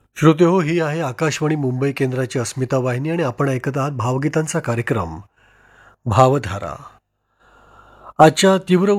श्रोते हो, ही आहे आकाशवाणी मुंबई केंद्राची अस्मिता वाहिनी आणि आपण ऐकत आहात भावगीतांचा कार्यक्रम भावधारा. आजच्या तीव्र